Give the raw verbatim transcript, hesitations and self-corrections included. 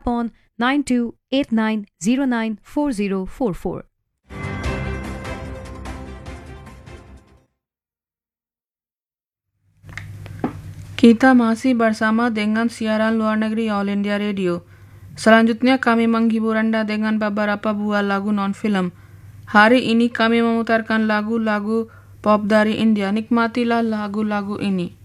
upon nine two eight nine zero nine four zero four four. Kita masih bersama dengan siaran luar negeri All India Radio. Selanjutnya kami menghibur Anda dengan beberapa buah lagu non-film. Hari ini kami memutarkan lagu-lagu pop dari India. Nikmatilah lagu-lagu ini.